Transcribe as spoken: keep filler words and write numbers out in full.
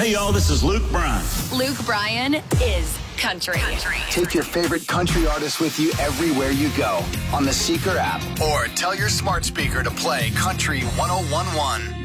Hey, y'all, this is Luke Bryan. Luke Bryan is country. country. Take your favorite country artists with you everywhere you go on the Seeker app, or tell your smart speaker to play Country one oh one one.